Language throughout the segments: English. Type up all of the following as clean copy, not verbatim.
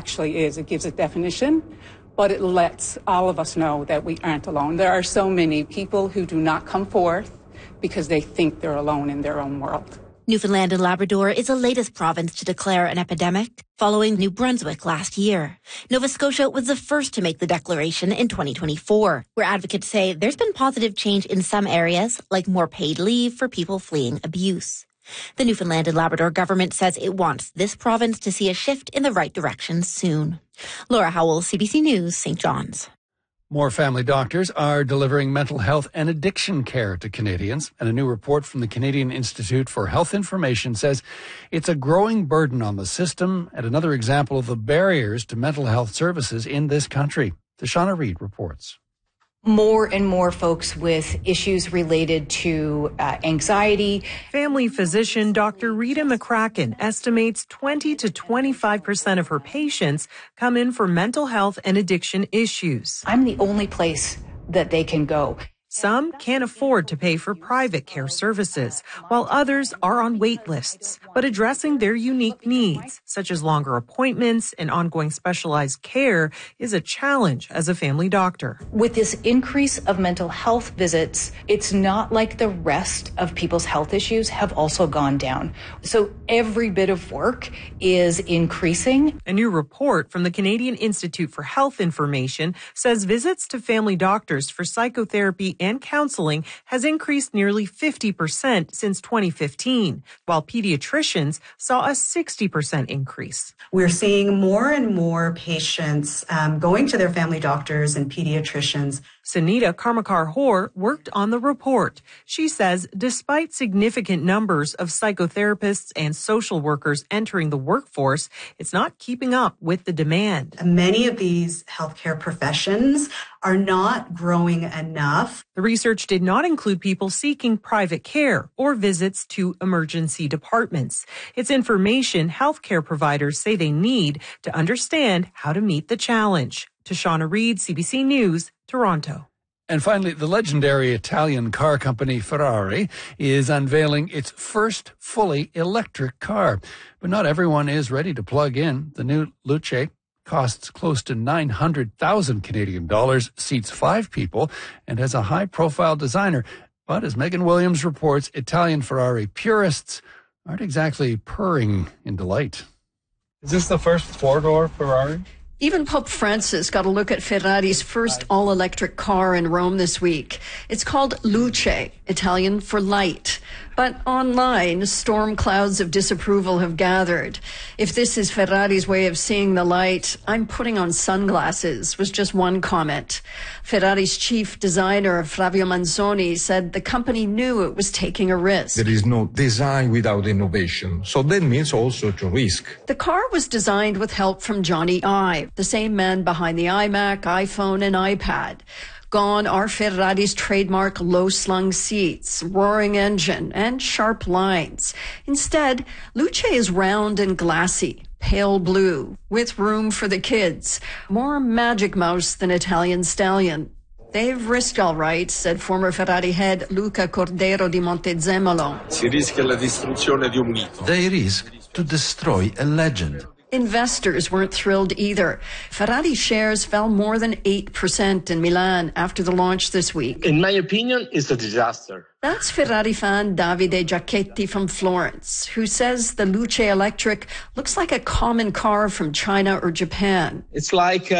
actually is. It gives a definition, but it lets all of us know that we aren't alone. There are so many people who do not come forth because they think they're alone in their own world. Newfoundland and Labrador is the latest province to declare an epidemic, following New Brunswick last year. Nova Scotia was the first to make the declaration in 2024, where advocates say there's been positive change in some areas, like more paid leave for people fleeing abuse. The Newfoundland and Labrador government says it wants this province to see a shift in the right direction soon. Laura Howell, CBC News, St. John's. More family doctors are delivering mental health and addiction care to Canadians, and a new report from the Canadian Institute for Health Information says it's a growing burden on the system and another example of the barriers to mental health services in this country. Tashana Reid reports. More and more folks with issues related to anxiety. Family physician Dr. Rita McCracken estimates 20 to 25% of her patients come in for mental health and addiction issues. I'm the only place that they can go. Some can't afford to pay for private care services, while others are on wait lists. But addressing their unique needs, such as longer appointments and ongoing specialized care, is a challenge as a family doctor. With this increase of mental health visits, it's not like the rest of people's health issues have also gone down. So every bit of work is increasing. A new report from the Canadian Institute for Health Information says visits to family doctors for psychotherapy and counseling has increased nearly 50% since 2015, while pediatricians saw a 60% increase. We're seeing more and more patients going to their family doctors and pediatricians. Sunita Karmakar-Hor worked on the report. She says despite significant numbers of psychotherapists and social workers entering the workforce, it's not keeping up with the demand. Many of these healthcare professions are not growing enough. The research did not include people seeking private care or visits to emergency departments. It's information healthcare providers say they need to understand how to meet the challenge. Tashana Reid, CBC News, Toronto. And finally, the legendary Italian car company Ferrari is unveiling its first fully electric car. But not everyone is ready to plug in. The new Luce costs close to 900,000 Canadian dollars, seats 5 people, and has a high-profile designer. But as Megan Williams reports, Italian Ferrari purists aren't exactly purring in delight. Is this the first four-door Ferrari? Even Pope Francis got a look at Ferrari's first all-electric car in Rome this week. It's called Luce, Italian for light. But online, storm clouds of disapproval have gathered. If this is Ferrari's way of seeing the light, I'm putting on sunglasses, was just one comment. Ferrari's chief designer, Flavio Manzoni, said the company knew it was taking a risk. There is no design without innovation, so that means also to risk. The car was designed with help from Johnny Ive, the same man behind the iMac, iPhone, and iPad. Gone are Ferrari's trademark low-slung seats, roaring engine, and sharp lines. Instead, Luce is round and glassy, pale blue, with room for the kids. More Magic Mouse than Italian Stallion. They've risked all right, said former Ferrari head Luca Cordero di Montezemolo. Si rischia la distruzione di un mito. They risk to destroy a legend. Investors weren't thrilled either. Ferrari shares fell more than 8% in Milan after the launch this week. In my opinion, it's a disaster. That's Ferrari fan Davide Giacchetti from Florence, who says the Luce Electric looks like a common car from China or Japan. It's like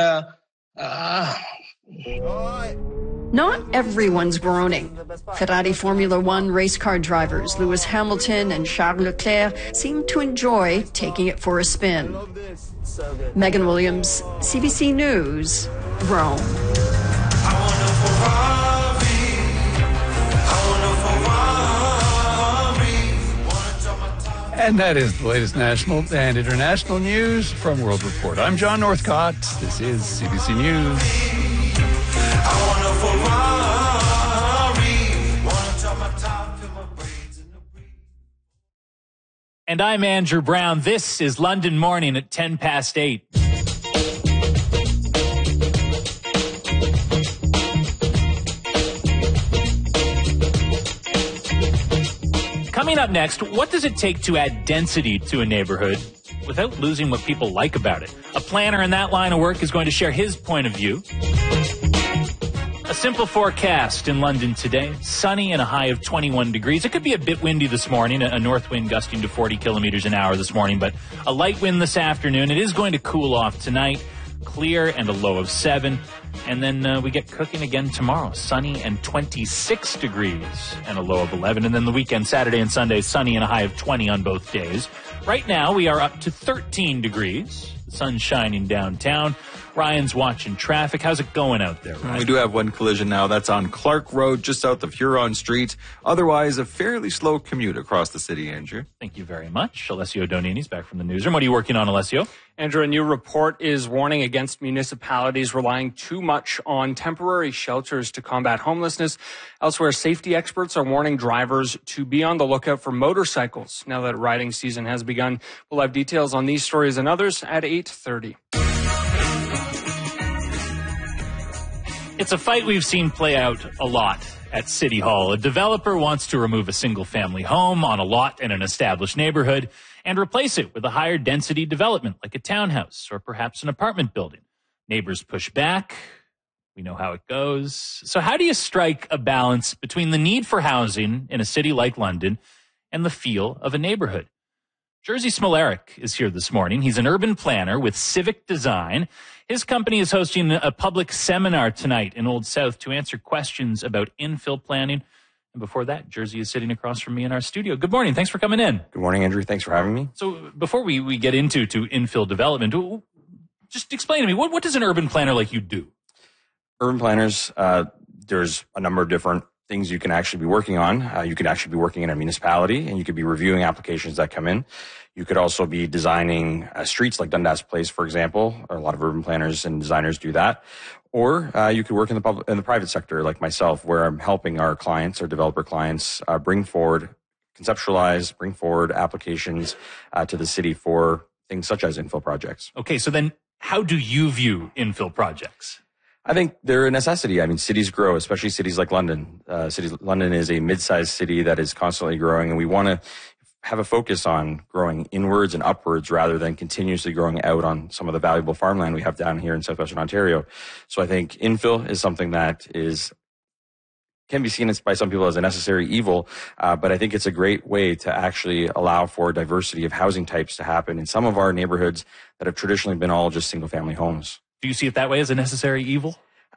Not everyone's groaning. Ferrari Formula One race car drivers Lewis Hamilton and Charles Leclerc seem to enjoy taking it for a spin. Megan Williams, CBC News, Rome. And that is the latest national and international news from World Report. I'm John Northcott. This is CBC News. And I'm Andrew Brown. This is London Morning at 10 past 8. Coming up next, what does it take to add density to a neighborhood? without losing what people like about it. A planner in that line of work is going to share his point of view. A simple forecast in London today. Sunny and a high of 21 degrees. It could be a bit windy this morning, a north wind gusting to 40 kilometers an hour this morning, but a light wind this afternoon. It is going to cool off tonight. Clear and a low of 7. And then we get cooking again tomorrow. Sunny and 26 degrees and a low of 11. And then the weekend, Saturday and Sunday, sunny and a high of 20 on both days. Right now, we are up to 13 degrees. The sun's shining downtown. Ryan's watching traffic. How's it going out there, Ryan? We do have one collision now. That's on Clark Road, just south of Huron Street. Otherwise, a fairly slow commute across the city, Andrew. Thank you very much. Alessio Donini's back from the newsroom. What are you working on, Alessio? Andrew, a new report is warning against municipalities relying too much on temporary shelters to combat homelessness. Elsewhere, safety experts are warning drivers to be on the lookout for motorcycles now that riding season has begun. We'll have details on these stories and others at 8:30. It's a fight we've seen play out a lot at City Hall. A developer wants to remove a single-family home on a lot in an established neighborhood and replace it with a higher density development like a townhouse or perhaps an apartment building. Neighbors push back. We know how it goes. So how do you strike a balance between the need for housing in a city like London and the feel of a neighborhood? Jerzy Smolarek is here this morning. He's an urban planner with Civic Design. His company is hosting a public seminar tonight in Old South to answer questions about infill planning. And before that, Jerzy is sitting across from me in our studio. Good morning. Thanks for coming in. Good morning, Andrew. Thanks for having me. So before we get into infill development, just explain to me, what does an urban planner like you do? Urban planners, there's a number of different things you can actually be working on. You could actually be working in a municipality, and you could be reviewing applications that come in. You could also be designing streets like Dundas Place, for example. A lot of urban planners and designers do that. Or you could work in the private sector like myself, where I'm helping our clients, our developer clients, bring forward applications to the city for things such as infill projects. Okay, so then how do you view infill projects? I think they're a necessity. I mean, cities grow, especially cities like London. London is a mid-sized city that is constantly growing, and we want to have a focus on growing inwards and upwards rather than continuously growing out on some of the valuable farmland we have down here in southwestern Ontario. So I think infill is something that can be seen by some people as a necessary evil, but I think it's a great way to actually allow for diversity of housing types to happen in some of our neighborhoods that have traditionally been all just single-family homes. Do you see it that way, as a necessary evil?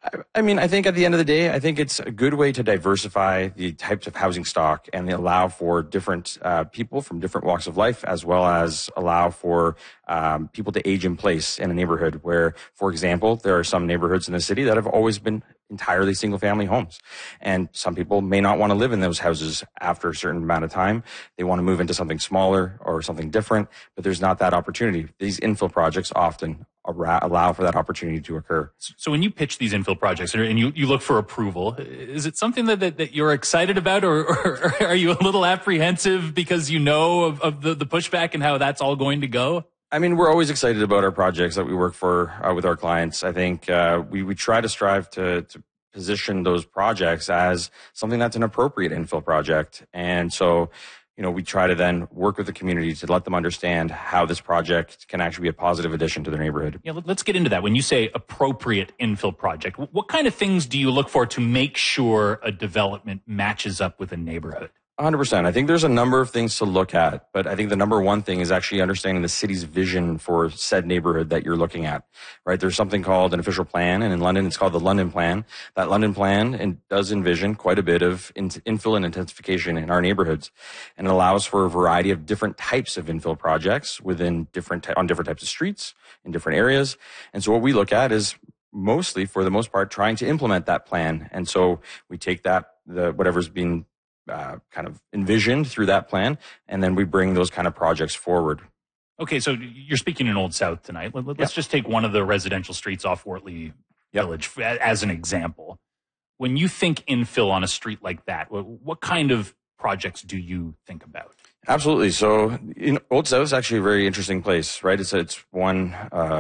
I mean, I think at the end of the day, I think it's a good way to diversify the types of housing stock and allow for different people from different walks of life, as well as allow for people to age in place in a neighborhood where, for example, there are some neighborhoods in the city that have always been entirely single-family homes. And some people may not want to live in those houses after a certain amount of time. They want to move into something smaller or something different, but there's not that opportunity. These infill projects often allow for that opportunity to occur. So when you pitch these infill projects and you look for approval, is it something that you're excited about, or are you a little apprehensive because you know of the pushback and how that's all going to go? I mean, we're always excited about our projects that we work for with our clients. I think we try to strive to position those projects as something that's an appropriate infill project. And so, we try to then work with the community to let them understand how this project can actually be a positive addition to their neighborhood. Yeah, let's get into that. When you say appropriate infill project, what kind of things do you look for to make sure a development matches up with a neighborhood? 100%. I think there's a number of things to look at, but I think the number one thing is actually understanding the city's vision for said neighborhood that you're looking at, right? There's something called an official plan, and in London, it's called the London Plan. That London Plan does envision quite a bit of infill and intensification in our neighborhoods, and it allows for a variety of different types of infill projects on different types of streets in different areas. And so what we look at is mostly, for the most part, trying to implement that plan. And so we take whatever's been kind of envisioned through that plan, and then we bring those kind of projects forward. Okay, so you're speaking in Old South tonight. Let's just take one of the residential streets off Wortley Village as an example. When you think infill on a street like that, what kind of projects do you think about? Absolutely. So in Old South is actually a very interesting place, right? It's one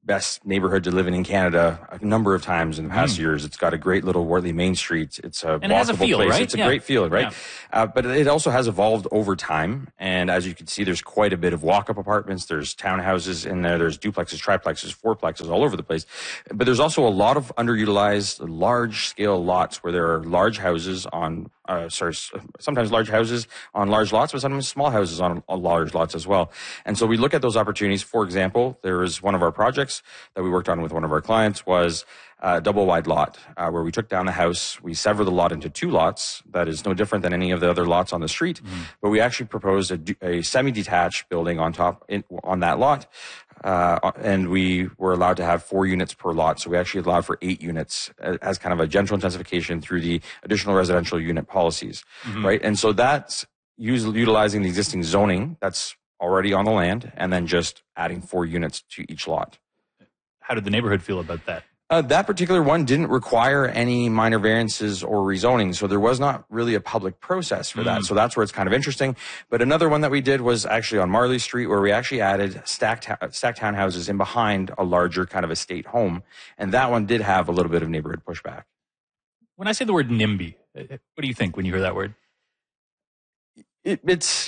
best neighborhood to live in Canada a number of times in the past years. It's got a great little Wortley Main Street. It's a and it has a feel, place. Right? It's a great feel, right? Yeah. But it also has evolved over time. And as you can see, there's quite a bit of walk-up apartments. There's townhouses in there. There's duplexes, triplexes, fourplexes all over the place. But there's also a lot of underutilized, large-scale lots where there are large houses on sometimes large houses on large lots, but sometimes small houses on large lots as well. And so we look at those opportunities. For example, there is one of our projects that we worked on with one of our clients was a double wide lot where we took down the house. We severed the lot into 2 lots. That is no different than any of the other lots on the street. But we actually proposed a semi-detached building on top on that lot. And we were allowed to have 4 units per lot. So we actually allowed for 8 units as kind of a gentle intensification through the additional residential unit policies, right? And so that's utilizing the existing zoning that's already on the land and then just adding 4 units to each lot. How did the neighborhood feel about that? That particular one didn't require any minor variances or rezoning, so there was not really a public process for that. So that's where it's kind of interesting. But another one that we did was actually on Marley Street, where we actually added stacked townhouses in behind a larger kind of estate home, and that one did have a little bit of neighborhood pushback. When I say the word NIMBY, what do you think when you hear that word? It's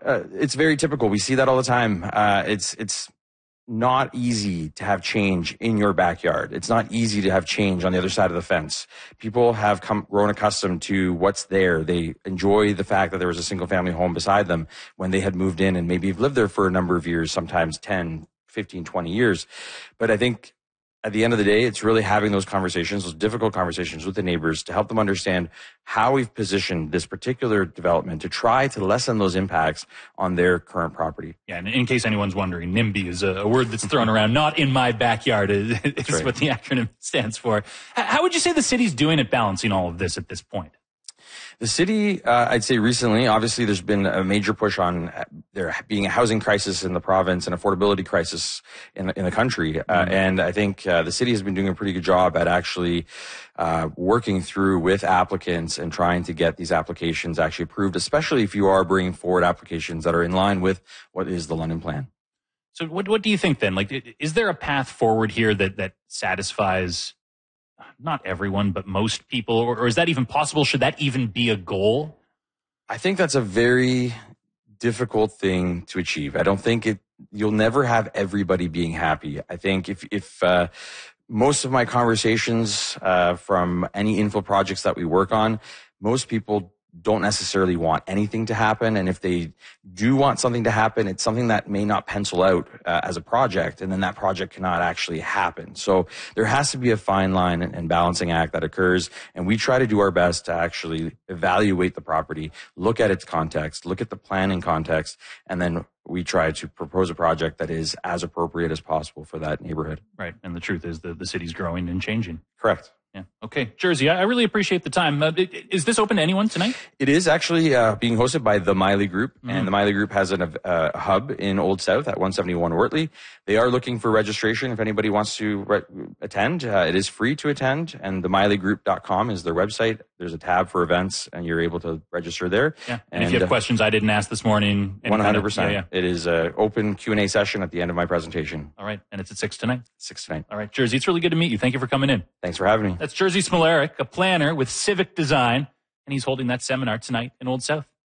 very typical. We see that all the time. It's not easy to have change in your backyard. It's not easy to have change on the other side of the fence. People have grown accustomed to what's there. They enjoy the fact that there was a single family home beside them when they had moved in and maybe have lived there for a number of years, sometimes 10, 15, 20 years. But I think at the end of the day, it's really having those conversations, those difficult conversations with the neighbors to help them understand how we've positioned this particular development to try to lessen those impacts on their current property. Yeah, and in case anyone's wondering, NIMBY is a word that's thrown around. Not in my backyard is right. What the acronym stands for. How would you say the city's doing at balancing all of this at this point? The city, I'd say recently, obviously there's been a major push on there being a housing crisis in the province and affordability crisis in the country. And I think the city has been doing a pretty good job at actually working through with applicants and trying to get these applications actually approved, especially if you are bringing forward applications that are in line with what is the London Plan. So what do you think then? Like, is there a path forward here that satisfies not everyone, but most people, or is that even possible? Should that even be a goal? I think that's a very difficult thing to achieve. I don't think you'll never have everybody being happy. I think if most of my conversations from any infill projects that we work on, most people don't necessarily want anything to happen. And if they do want something to happen, it's something that may not pencil out as a project, and then that project cannot actually happen. So there has to be a fine line and balancing act that occurs. And we try to do our best to actually evaluate the property, look at its context, look at the planning context, and then we try to propose a project that is as appropriate as possible for that neighborhood. Right. And the truth is the city's growing and changing. Correct. Yeah. Okay. Jersey, I really appreciate the time. Is this open to anyone tonight? It is actually being hosted by the Miley Group, and the Miley Group has a hub in Old South at 171 Wortley. They are looking for registration if anybody wants to attend. It is free to attend, and themiley.group.com is their website. There's a tab for events, and you're able to register there. Yeah. And if you have questions I didn't ask this morning. 100%. Yeah. It is an open Q&A session at the end of my presentation. All right. And it's at 6 tonight? 6 tonight. All right. Jersey, it's really good to meet you. Thank you for coming in. Thanks for having me. That's Jersey Smolarek, a planner with Civic Design, and he's holding that seminar tonight in Old South.